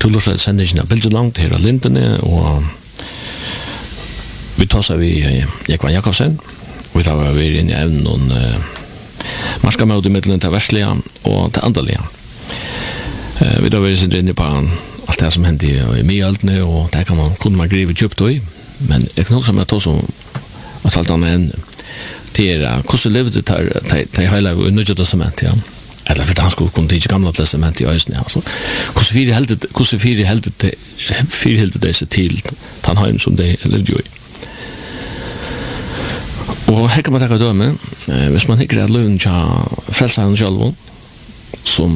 Tullorsleit sendingen av bildet langt her av Lindene, og vi tar seg vi Jekvan Jakobsen, og vi tar vi inn i evnen og marskamøte i middelen til verslige og til andalige. Vi tar vi sitter inne på alt det som hendte i mye-altene, og det kan kunne man grive kjøpt i, men jeg kan også med å ta som at alt annet enn til hvordan levde det hele i Nødja Testament, ja. Eller for han skulle kunne tige gamla testament i øyne, altså. Hvordan fire heldet det seg til Tannheim som de levde jo i. Og her kan man takke døme, hvis man ikke er løven til frelseren selv, som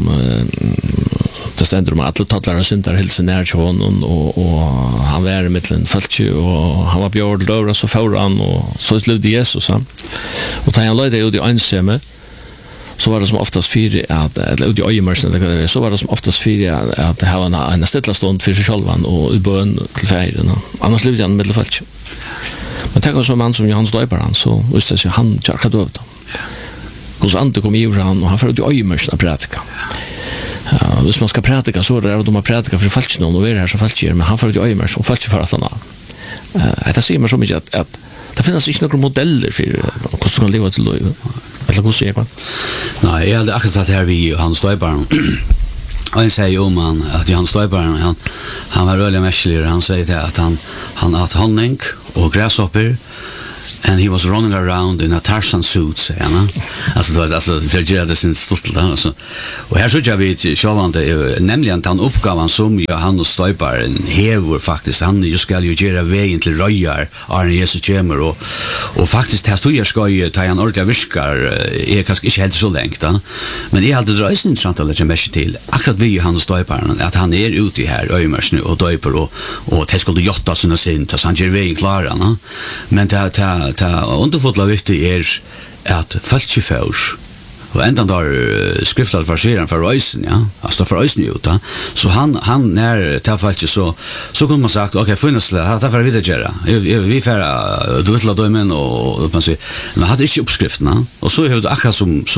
det stender om at alle tattlere synder hilse nær til hånden, og han var i midtelen følge, og han var bjør til døvra, så fører han, og så levde Jesus, ja. Og da han løyde ut i øynsomme, så var det som oftast fire eller ut i øyemørsen, så var det som oftast fire at det var en stilla stund for seg sjølvan og i bøn til feiren. Annars levde han med folk. Men tenk også en mann som Johannes Døyperen, så visste jeg han kjørka døvd. Hos andre kom i han, og han får ut i øyemørsen å pratika. Hvis man skal pratika, så er det at man pratika for folk noen, og vi er her som folk gjør, men han får ut i øyemørsen, og folk for at han har. Det sier meg så mye at det finnes ikke noen modeller for hvordan du kan leve til løy. Eller hvordan sier jeg? Nei, jeg hadde akkurat satt her vi Johannes Døyperen. Og han sier jo om at Johannes Døyperen, han var veldig merkelig. Han sier til at han åt honning og græshopper, and he was running around in a Tarzan suit, säger han. Alltså det var alltså för att göra det sin stolthet alltså. Och här så jag vet självande nämligen han uppgavan som Johannes Döyperen hever faktiskt han ju ska ju göra vägen till röjar Arne Jesus kommer och faktiskt här står jag ska ju ta en ordentlig viskar är kanske inte helt så längt då. Men det är alltid röjsen intressant att lägga märke till akkurat vi Johannes Döyperen att han är ute här öjmers nu och döper och det skulle jotta sina sin så han gör vägen klara va. Men ta underfotla viktig at falskifærs og endan der skriftlad farsieren for røysen, ja, altså for røysen ut, da. Så han nær til falsk, så kunne man sagt, ok, finnes det, det er for å vite gjøre. Vi færre drittla døymen, og man sier, men hadde ikke oppskriftene, og så er det akkurat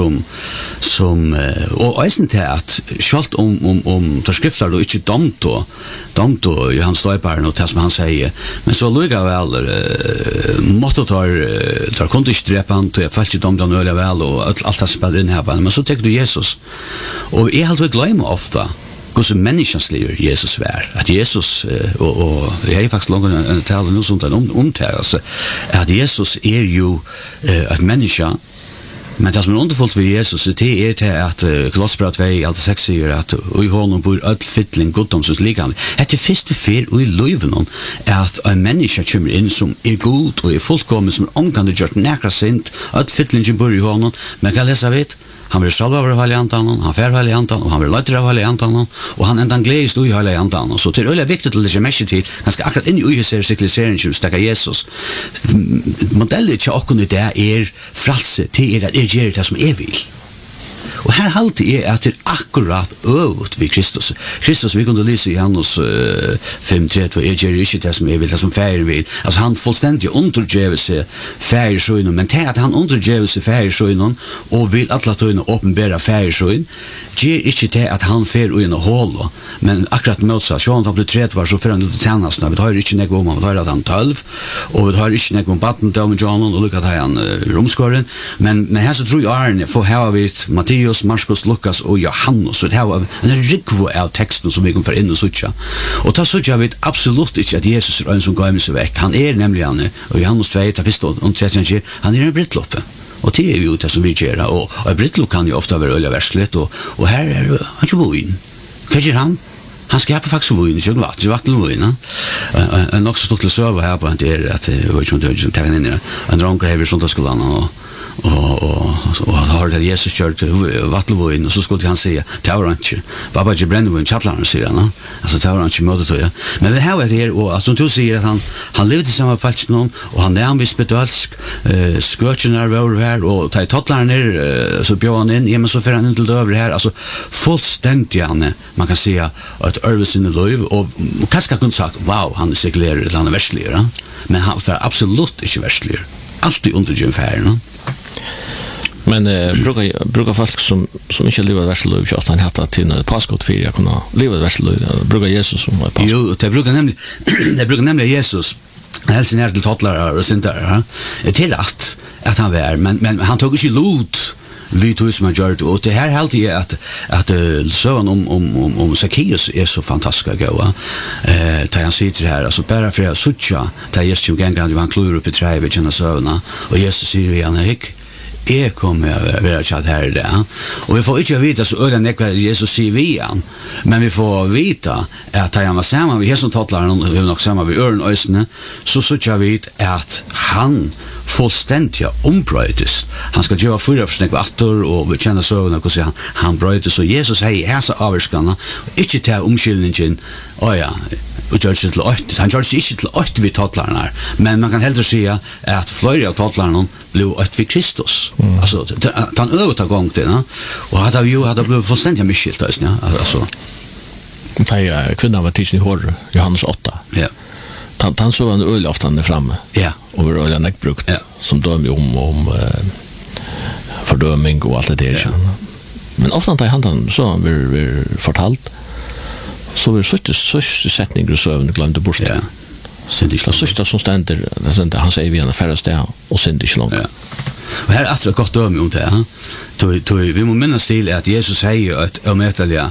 som og røysen til at selv om der skriftlad og ikke domt og Johannes Døyperen og det som han sier, men så lukka vel måtte tar kunne ikke drepe han, til jeg falsk domt han øyla vel, og alt det spiller inn her, men så tenker du Jesus. Og jeg har alltid glemt ofte hvordan menneskens liv Jesus var. At Jesus, og jeg har faktisk langt en tale noe sånt omtale, at Jesus er jo et menneske, men det som er underfullt ved Jesus, det er til at Kolosserbrevet 2, alt 6 sier at i hånden bor all fytling goddomsens likhandel. Etter første fyr og i løyven at en menneske kommer inn som er god og er fullkommen, som er omgående gjort nekra sint, all fytlingen bor i hånden, men hva leser vi? Han vil selv være heilig antannen, han fer heilig antannen, og han vil løyter av heilig antannen, og han enda gledes i heilig antannen. Så det er veldig viktig til å legge mest til, ganske akkurat inn i sikliseringen, stekker Jesus. Modellet til åkken i det er frelse, til at jeg gjør det som jeg vil. Og her halte jeg at det er akkurat øvet ved Kristus. Kristus, vi kunne lese i Johannes 5:3, jeg gjør ikke det som jeg vil, det som færen vil. Altså han fullstendig undergjøver seg færesøynen, men til at han undergjøver seg færesøynen, og vil alle tøyne åpenbære færesøynen, gjør ikke til at han fer ui en hål, men akkurat motsatt. Så han blir 30 år, så fer han ut i tjenestene. Vi tar ikke nekve om han, vi tar at han 12, og vi tar ikke nekve om baden til om John, og lukket han romskåren. Men her så tror jeg Arne, for her har vi Matteus, Markus, Lukas og Johannes, så det var en rikvo av teksten som vi kan få inn og sutja. Og da sutja vi absolutt ikke at Jesus er en som går med seg vekk. Han er nemlig han, og Johannes 2, ta første og 13, han er en brittloppe. Og det er jo det som vi gjør, og en brittlopp kan jo ofte være øyla verslet, og her er han ikke voin. Hva gjør han? Han skaper faktisk voin, ikke vatten og voin. En nok så stort til søver her på det er at, jeg vet ikke om det er takken inn i det, en dronker her i Sundagsskolan, og har det Jesus kjørt vattelvoin, og så skulle han si det var han ikke, Baba ikke brennevoin tjattlaren, sier han, altså det var han ikke møtetøya. Men det her er det her, og som du sier at han levde sammen med falsk noen, og han er visst bedalsk, skøtjen er over her, og ta i tottlaren her, så bjør han inn, men så fer han inn til det over her, altså fullstendig han, man kan si at ørves inn i løyv, og kanskje kunne sagt, wow, han er sekulærer, eller han er versligere, men han er absolutt ikke versligere, alltid under gjenfæren. Men brukar folk som inte lever ett värsta liv, så att han heter till en påskott för att kunna leva ett värsta liv, brukar Jesus som var påskott. Jo, det brukar nämligen Jesus helst nær til tottlare og syndare. Det er rett at han var, men han tog ikke lot vi tog som han gjør det, og det her helt er at søvn om Zacchaeus er så fantastisk gøy, da han sitter her, altså bare for å suttja, da Jesus jo gang han klur opp i treet ved kjenne søvnene, og Jesus sier vi han ikke, jeg kommer å være kjent her i det. Og vi får ikke vite så øyne nekva Jesus sier vi han, men vi får vite at da han var sammen vi som tottlaren, vi var nok sammen ved øren øysene, så sier vi at han fullständigt ombrøytes. Han skal gjøre fyra for snakk vatter, og vi kjenner søvnene hvordan han brøytes, og Jesus hei hæsa avvirskene, ikke til omskyldningen, ja, og gjør det til 8. Han gjør det ikke til 8 vid tottlarna, men man kan heller si at flere av tottlarna blev 8 vid Kristus. Altså, han øvde gång til, og hadde vi jo blivit fullständigt miskilt, altså. Kvinnan var tidsen i hårde, Johannes 8. Ja. Han så en øl ofta han framme. Ja. Och vi öl neckbrukt som dömer om fördömning och allt det där. Ja. Men ofta tar han så vi fortalt så vi sørste setninger og søvn glemte bort. Ja. Synd ikke langt. Sørste som stender, han sier vi han færre sted, og synd ikke langt. Ja. Og her er et godt døme om det. Vi må minnes til at Jesus sier om etter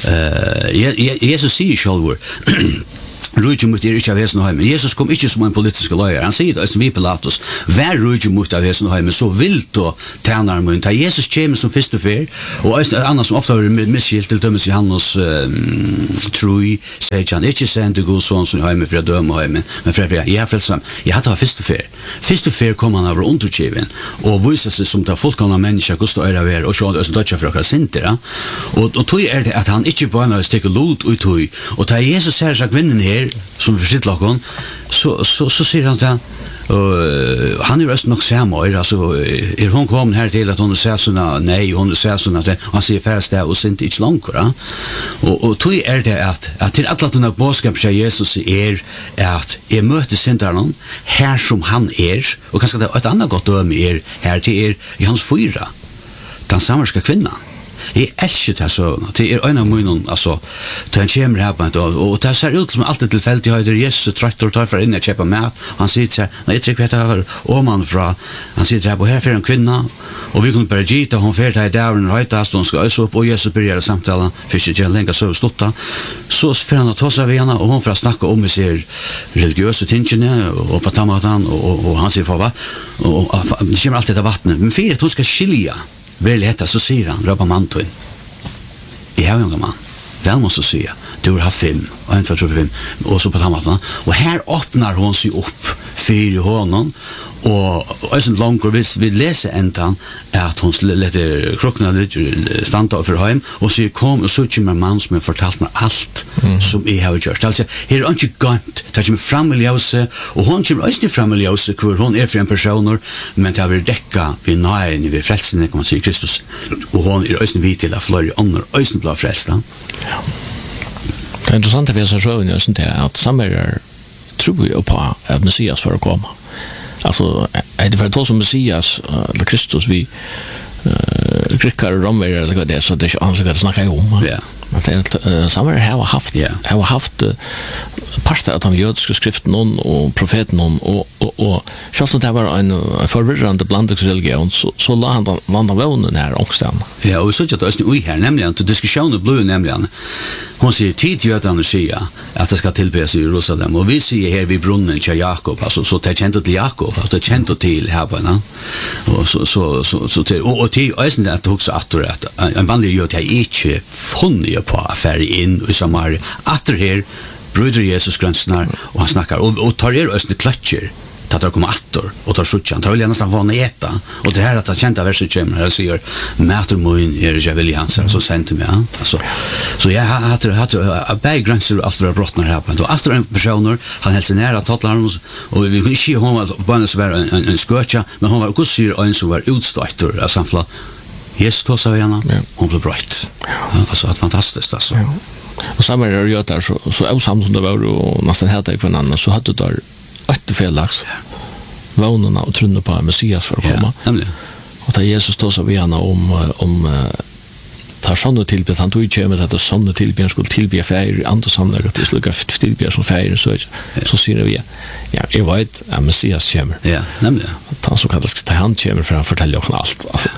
Jesus sier selv Rujju mot ikke av hesen og heimen. Jesus kom ikke som en politisk løyer. Han sier det som vi Pilatus. Vær rujju mot av hesen og heimen, så vilt og tjener mun. Ta Jesus kommer som første fer, og et annet som ofte har vært misskilt til dømes i hans troi, sier han, ikke send til god sånn som heimen for å døme heimen, men for jeg har frelst ham. Jeg hadde hatt første fer. Første fer kom han over underkjiven, og viser seg som det er fullkomne mennesker, hvordan det er å være, og så er det dødja for akkurat sinter. Og tog er det at han ikke bare stikker lot ut tog, og ta Jesus her sagt vinnen her, som vi forsitter lakken, så sier han til han er nok samer, altså, hun kommet her til at hun sier sånn, nei, hun sier sånn, og han sier færre sted, og sint ikke langt, og tog er det at til alle denne bådskap sier Jesus er at jeg møter sinteren her som han og kanskje det er et annet godt døme her til i hans fyra, den samerske kvinnan. Jeg elsker det søvn. Det er en av munnen, altså, til han kommer her på en dag, og det ser ut som alltid tilfeldig høyder. Jesus trøtter og tar for inn og kjøper mat, og han sier til seg, nei, jeg tror ikke hva det er åmann fra, han sier til her, og her fyrir en kvinna, og vi kunne bare gita, hun fyrir til i dævren og høytast, og hun skal øse opp, og Jesus begynner samtalen, fyrir ikke lenger søv slutta, så fyrir han å ta seg ved henne, og hun fyrir å snakke om vi ser religiøse tingene, og på tamatan, og han sier for hva, og det kommer alltid etter vattnet, men fyrir at hun skal skilja, vel hetta, så sier han, røpa mantun. Jeg har jo en mann. Vel måste säga, du har haft 5, 1, 2, 3, 5, och så på tamatan. Och här öppnar hon sig upp för honom. Och en långt vi läser ändan att hon låter krokna standa för hem och säger kom och så kommer man som har fortalt mig allt som jag har gjort. Alltså här är inte gott. Det kommer fram i ljuset och hon kommer också fram i ljuset hur hon är för en person men det har vi täcka vi när vi frälsen kan man säga Kristus och hon är också vid till att flyga under också blir frälsta. Ja. Det är intressant att vi så sjön just det att samhället tror ju på att Messias för att komma. Alltså är det för att ta som Messias eller Kristus vi kryckar och rommer eller det så det är inte att snacka om. Ja. Men det samhället har haft pastor av de judiska skriften och profeten och självt att det var en förvirrande blandingsreligion så la han vånen här också. Ja, och så att det är här nämligen till diskussionen blev nämligen hon säger tid judarna säger att det ska tillbes i Jerusalem och vi ser här vid brunnen till Jakob alltså så det kände till Jakob och det kände till här på och så till och till ösen att också att en vanlig jud har inte funnit på affär in i Samaria att det här bröder Jesus gränsnar och han snackar och tar ösen klatcher att det kommer attor och tar skjutjan tar väl nästan vad äta och det här att jag kände verset kommer här säger mäter moin jag vill hans så sent mig alltså så jag hade backgrunds allt var brottnar här på och efter en personer han hälsar nära tottlarna och vi kunde se hon var bara så var en skotcha men hon var också syr en så var utståttor alltså han Jesus tog sig gärna hon blev bright alltså ett fantastiskt alltså och samma är det där så avsamt som det var och nästan helt på en annan så hade det ett felax vånarna och trunna på Messias för att komma. Ja, Och där Jesus då så vi gärna om tar sånne tilbed, han tog ikke med at det sånne tilbed skulle tilbe feir, andre sannlegg at det slukker tilbe som feir, så sier vi, ja, jeg vet at Messias kommer. Ja, nemlig. Han så kalles til han kommer for han forteller oss alt. Altså,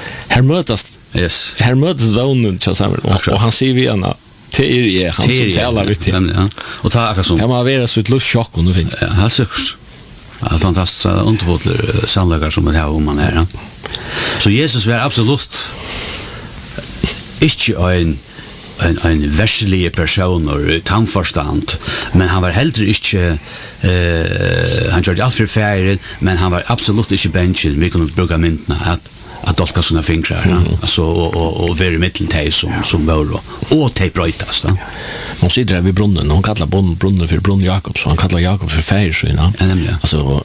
her møtes vånen til sammen, og han sier vi gjerne, til han som taler vi til. Nemlig, ja. Og ta akkurat som. Det må være så et luftsjokk om du finner. Ja, det er sikkert. Ja, fantastisk underfotler sannlegger som det her om man er. Så Jesus var absolutt ikke en verslige person og tannforstand, men han var heller ikke han gjorde alt for ferien, men han var absolutt ikke bensin, vi kunne bruke myndene at dolka sånne fingrar, altså, og være i middelen til som var, og til brøytas. Hon sitter där vid brunnen, hon kallar brunnen för brunn Jakob, så han kallar Jakob för färgskyna. Alltså,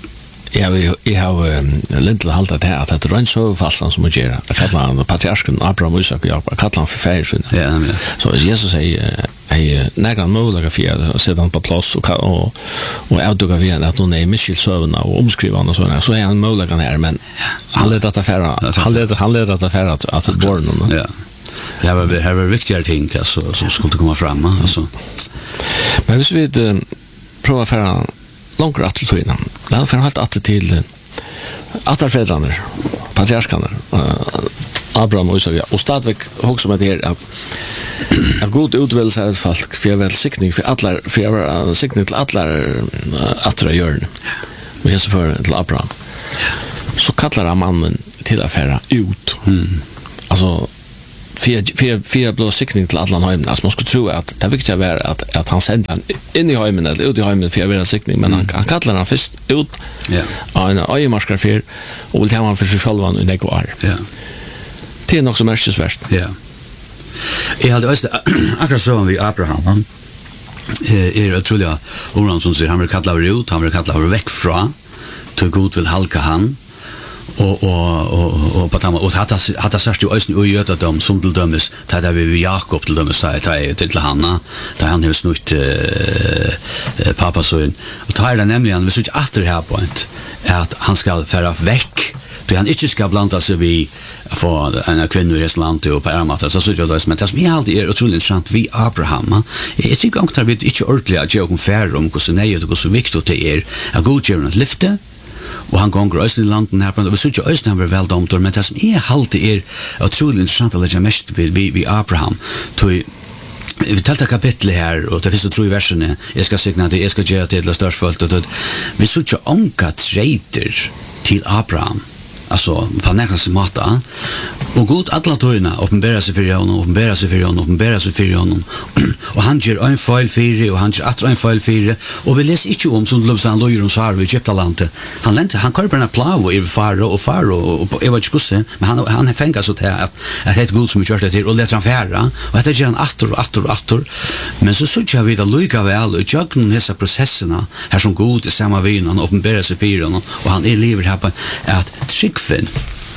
jag har lite halt att det är en sovfalsan som att göra. Jag kallar han patriarken Abraham, Isak och Jakob, jag kallar han för färgskyna. Ja, så Jesus är nägra möjliga för att sätta han på plats och avduga för att hon är misskilsövna och omskrivande och sådär. Så är han möjliga här, men han leder att affära att borren. Ja. Det här var viktigare ting alltså, som skulle komma fram. Alltså. Men hvis vi prøver att föra långt attityderna, det är helt att till attarfädrarna, patriarkarna, Abraham och Isak, och stadväck också med det här att god utväljelse är ett folk för jag välsiktning för alla, för jag var siktning till alla attra görn och Jesus för till Abraham. Så kallar han mannen till att föra ut. Alltså för blå siktning till alla hemmen. Alltså man skulle tro att det viktiga var att han sände han in i hemmen eller ut i hemmen för att vara siktning, men han kallar han först ut av en öjemarskar för och vill ta han för sig själv i nekvar. Ja. Det är nog som märkesvärst. Ja. Jag hade också akkurat så vi Abraham. Är otroliga ord som säger han vill kalla ut, han vill kalla väck från till Gud vill halka han. Och på tamma och hata sagt ju ösn och göta dem som till dömes där vi Jakob till dömes säger till Hanna där han har snutt pappa son och tar det nämligen vi söker efter här point att han ska föra väck då han inte ska blanda sig vi för en kvinna i landet och på armater så jag då men det som är alltid otroligt intressant vi Abraham är inte gång tar vi inte ordentligt att jag färd om hur så nej och så viktigt det är att godgöra ett lyfte. Och han går öst i landen här på det så jag öst han var väl dömd men det som är halt är otroligt intressant att lägga mest vi Abraham till vi talta kapitel här och det finns så tror i versen jag ska signa det jag ska göra till störst fullt och vi så jag anka trader till Abraham alltså på nästa mata och god alla tøyna uppenbara sig för honom och han ger en file för och han ger att en file för och vi läser inte om som Lubsan lojer om svar i Egyptalandet han körper en plav i faro och jag vet inte hur men han fänger så att det är god som gör det till och låter han färra och det ger en attor men så jag vid att lugga väl och jag kan dessa processerna här som god i samma vin och uppenbara sig för honom och han är lever här på att trickfin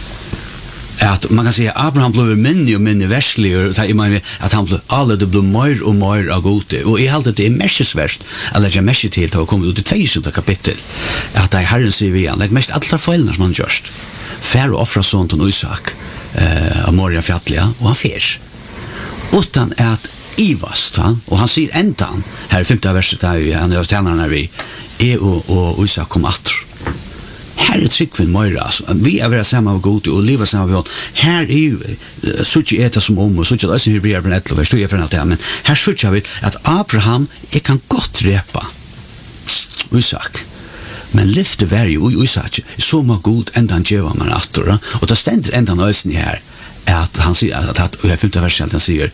att man kan säga Abraham blev minne värslig och att han blev alla det blev mer och mer av gode och i allt det är märkesvärst eller jag märker till att komma ut i 20 kapitel att det Herren säger vi han mest alla fejlerna som han gjort fär och offra sånt och Isak av Moria fjälliga och han färs utan att ivast och han säger ändan här 5:e verset där han är stjärnan när vi och Isak kom åter. Här är tryggvinn Moira. Vi är samma av god och leva samma av här är ju such eta som om och such att det blir en ett vers för att men här such vi att Abraham kan gott repa Isak men lyfte varje Isak så må god ändan geva man attora och det ständer ändan ösn här att han säger att och jag 5:e versen han säger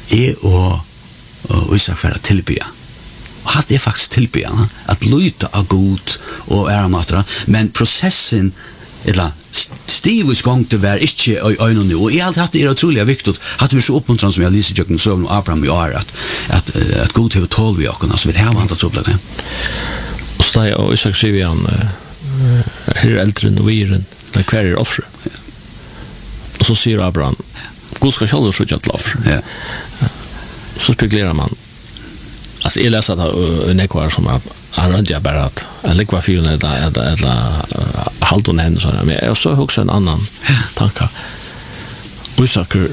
och Isak för att tillbe. Och det är faktiskt tillbjörna att lyta av god och äramatra men processen eller stivus gång det var inte i ögonen och i allt haft det är otroligt viktigt att vi så uppmuntran som jag lyser jag som Abraham gör att god har tål vi också så vi har vant att upplägga och så där och Isak säger han hur äldre än viren när kvar är offer och så säger Abraham god ska själv skjuta ett offer så spekulerar man. Alltså jag läser att nekvar som han rönte jag bara att jag ligger fyren eller halvton henne så men jag så också en annan tanke. Osaker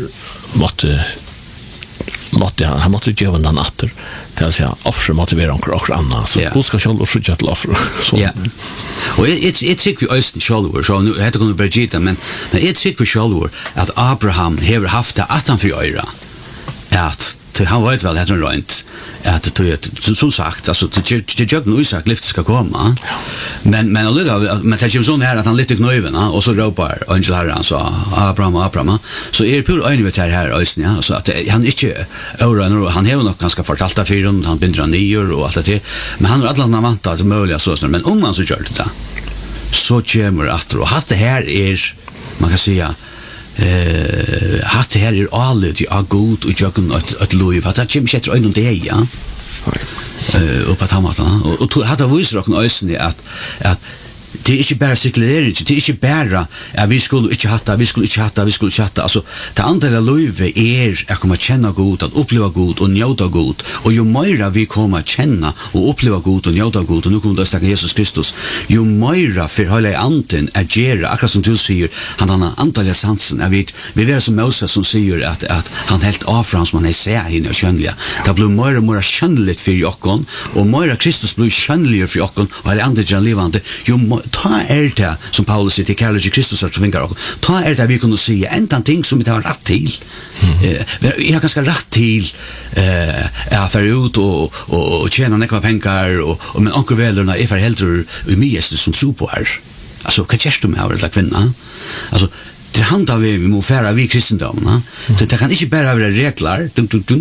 han måtte göra den natter till att säga offer motivera och andra så hur ska själv och skjuta till offer så ja och it's tycker vi öst själva så nu heter kunde Brigitte men ett tycker vi själva att Abraham har haft det att han för öra att han vet väl att han rent att det som sagt alltså det jag nu sagt lyft ska komma men alltså men det är ju så här att han lite knöven och så ropar Angel Herran så Abraham så är det pur öjnvet här ösn ja så att han inte öra han har nog ganska fortalt av fyren han binder nior och allt det men han har alla vanta att möjliga så men om man så gör det så kommer att och att det här är man kan säga hatt det här är allt av god och jag kan att lov att det kommer sätter in det ja och på tamatan och hade visst rocken ösn att det är inte bara sekulering det är inte bara att vi skulle inte hatta alltså det andra löve är att komma känna god att uppleva god och njuta god och ju mer vi kommer känna och uppleva god och njuta god och nu kommer det att Jesus Kristus ju mer för hela anden att göra akkurat som du säger han har antalliga sansen jag vet vi är som Moses som säger att han helt avfram som han är ser hinna skönliga det blir mer och mer skönligt för jokon och mer Kristus blir skönligare för jokon och hela anden levande ju ta det som Paulus säger till Kärlek Kristus att vingar ta det vi kunde se en ting som vi har rätt till jag har ganska rätt till för ut och tjäna några pengar och men onkel välarna är för helt och mest som tror på är alltså kan jag stå med att kvinna alltså det handlar vi må färra vi kristendomen det kan inte bara vara regler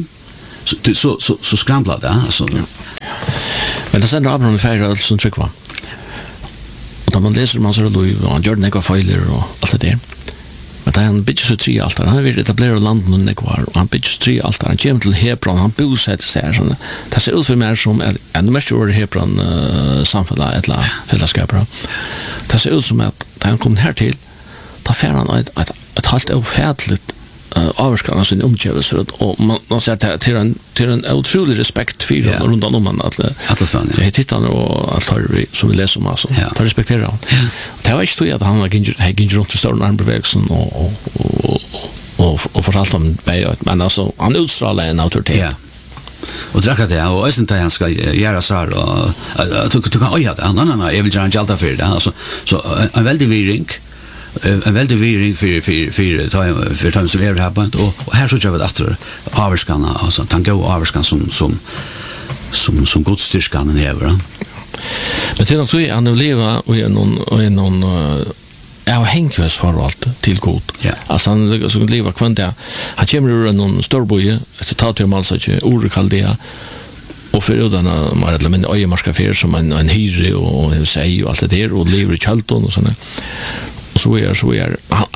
så skramlar det alltså men det sender Abraham färra som tryck va och då man läser man så då han gör några fejler och allt det där men det han bygger så tre altar han vill etablera landet med kvar och han bygger tre altar han kommer till Hebron han bosätter sig här så det ser ut för mer som en mest över Hebron samfälla eller fällskap det ser ut som att han kommer här till ta färran ett halt ofärdigt avskarna sin omgivelse och man ser till en otrolig respekt för runt om man att det tittar och allt har som vi läser om alltså ta respektera honom det var inte att han har gick runt till stora armbevägelsen och fortalt om det men alltså han utstrålar en auktoritet och drakar det och sen han ska göra så här och du kan oj det nej jag vill gärna jalta för det alltså så en väldigt viring för tiden som är här på och här så gör vi att avskarna alltså tango avskan som godstyrkan häver men till att vi han leva och någon avhängighet förhåll till god alltså han så leva kvanta han kommer ur någon storboje så tar till man så att orkaldea och för utan man eller men öjemarska för som en hyre och säg och allt det där och lever i Charlton och såna så är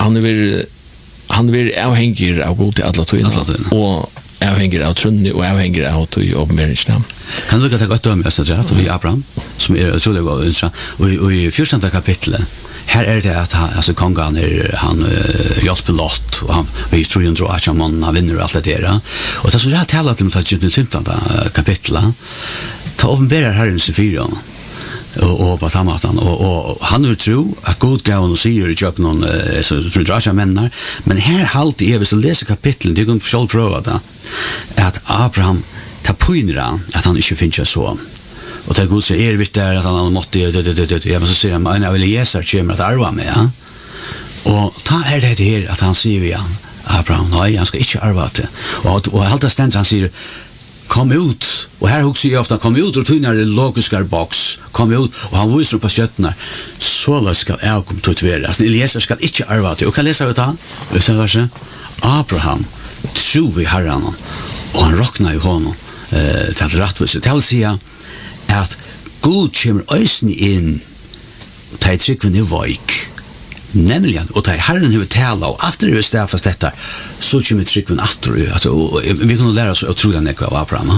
han vill avhängig av god till alla tog och avhängig av trunni och avhängig av till uppmärksamhet. Kan du ta gott om så att vi Abraham som är otroligt god och i 14:e kapitlet här är det att alltså kongan han hjälper Lot och han vi tror ju att han vinner allt det där och det så där talar till att 15:e kapitlet ta uppenbarar Herren sig för och på tamatan och han vill tro att Gud gav honom säger i köp någon så tror jag att männar men här halt är vi så läser kapitlet det går själv pröva det att Abraham tar poänger att han inte finns så och det Gud säger vitt där att han måste jag måste säga men jag vill Jesu kommer att arva med och ta är det här att han säger vi Abraham nej han ska inte arva det och halt ständ han säger kom ut och här också jag ofta kom ut och tog ner den logiska box kom ut och han visar på skötterna så ska jag komma till vara alltså Eliezer ska inte arva det och kan läsa det så kanske Abraham tror vi Herren och han rocknar ju honom till rättvisa det vill säga att Gud kommer ösn in ta ett trick med vik nämligen och ta Herren hur tala och efter det stäffas detta så kommer trycken åter att vi kan lära oss otroligt mycket av Abraham.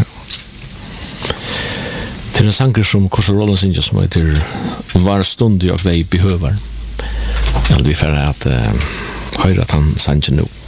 Till en sanger som Korsel Rollins inte som heter var stund jag dig behöver. Ja, vi får att höra att han sanger nu.